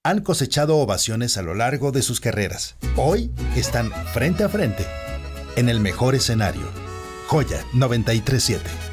Han cosechado ovaciones a lo largo de sus carreras. Hoy están frente a frente, en el mejor escenario. Joya 93.7.